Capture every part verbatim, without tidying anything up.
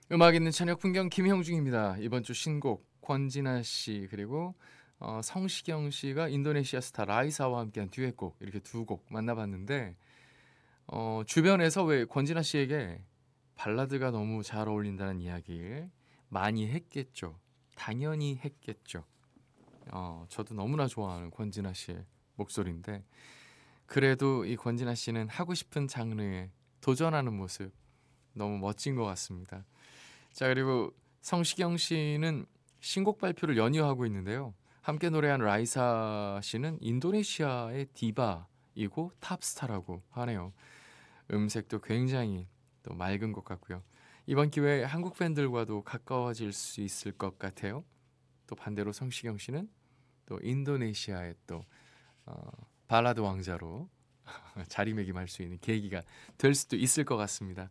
음악 있는 저녁 풍경 김형중입니다. 이번 주 신곡 권진아 씨 그리고 어, 성시경 씨가 인도네시아 스타 라이사와 함께한 듀엣곡 이렇게 두 곡 만나봤는데 어, 주변에서 왜 권진아 씨에게 발라드가 너무 잘 어울린다는 이야기를 많이 했겠죠. 당연히 했겠죠. 어, 저도 너무나 좋아하는 권진아 씨의 목소리인데 그래도 이 권진아 씨는 하고 싶은 장르에 도전하는 모습 너무 멋진 것 같습니다. 자, 그리고 성시경 씨는 신곡 발표를 연이어하고 있는데요. 함께 노래한 라이사 씨는 인도네시아의 디바이고 탑스타라고 하네요. 음색도 굉장히 또 맑은 것 같고요. 이번 기회에 한국 팬들과도 가까워질 수 있을 것 같아요. 또 반대로 성시경 씨는 또 인도네시아의 또 어, 발라드 왕자로 자리매김할 수 있는 계기가 될 수도 있을 것 같습니다.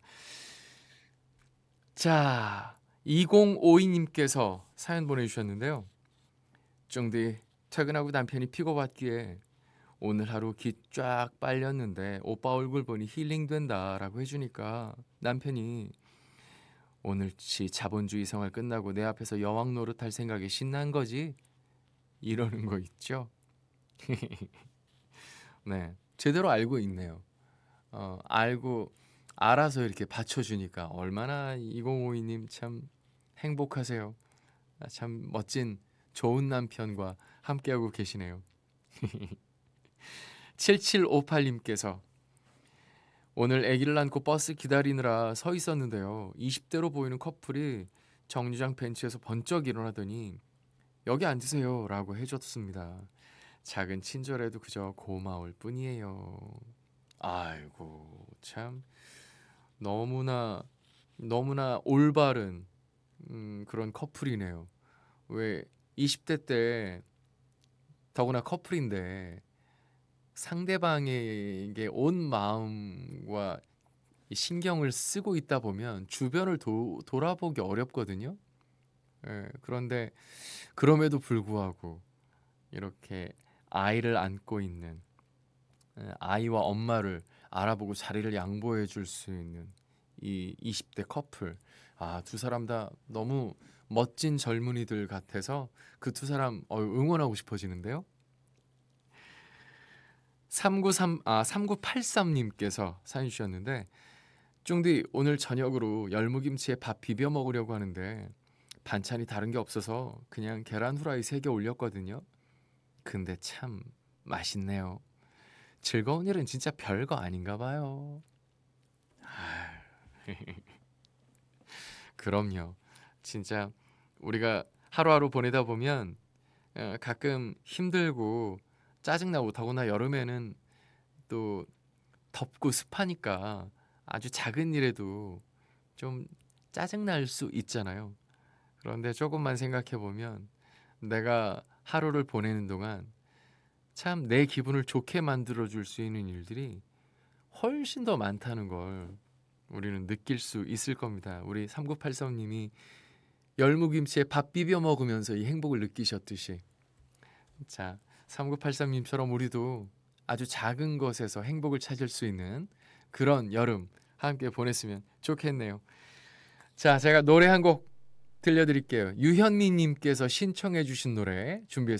자, 이공오이 님께서 사연 보내주셨는데요. 쫑디, 퇴근하고 남편이 픽업왔기에 오늘 하루 기 쫙 빨렸는데 오빠 얼굴 보니 힐링된다라고 해주니까 남편이 오늘치 자본주의 생활 끝나고 내 앞에서 여왕 노릇할 생각에 신난 거지? 이러는 거 있죠? 네, 제대로 알고 있네요. 어, 알고 알아서 이렇게 받쳐주니까 얼마나 이공오이 님 참 행복하세요. 아, 참 멋진 좋은 남편과 함께하고 계시네요. 칠칠오팔 님께서 오늘 아기를 안고 버스 기다리느라 서 있었는데요. 이십 대로 보이는 커플이 정류장 벤치에서 번쩍 일어나더니 여기 앉으세요 라고 해줬습니다. 작은 친절에도 그저 고마울 뿐이에요. 아이고 참 너무나 너무나 올바른 음, 그런 커플이네요. 왜 이십 대 때 더구나 커플인데 상대방에게 온 마음과 이 신경을 쓰고 있다 보면 주변을 도, 돌아보기 어렵거든요. 예, 그런데 그럼에도 불구하고 이렇게 아이를 안고 있는 예, 아이와 엄마를 알아보고 자리를 양보해 줄 수 있는 이 이십 대 커플. 아, 두 사람 다 너무 멋진 젊은이들 같아서 그 두 사람 어, 응원하고 싶어지는데요. 삼구삼 아 삼구팔삼 님께서 사연 주셨는데 쫑디 오늘 저녁으로 열무김치에 밥 비벼 먹으려고 하는데 반찬이 다른 게 없어서 그냥 계란 후라이 세 개 올렸거든요. 근데 참 맛있네요. 즐거운 일은 진짜 별거 아닌가 봐요. 아, 그럼요. 진짜 우리가 하루하루 보내다 보면 어, 가끔 힘들고 짜증나고 더구나 여름에는 또 덥고 습하니까 아주 작은 일에도 좀 짜증날 수 있잖아요. 그런데 조금만 생각해 보면 내가 하루를 보내는 동안 참 내 기분을 좋게 만들어 줄 수 있는 일들이 훨씬 더 많다는 걸 우리는 느낄 수 있을 겁니다. 우리 삼구팔삼 님이 열무김치에 밥 비벼 먹으면서 이 행복을 느끼셨듯이 자, 삼구팔삼 님처럼 우리도 아주 작은 것에서 행복을 찾을 수 있는 그런 여름 함께 보냈으면 좋겠네요. 자, 제가 노래 한 곡 들려드릴게요. 유현미님께서 신청해 주신 노래 준비했습니다.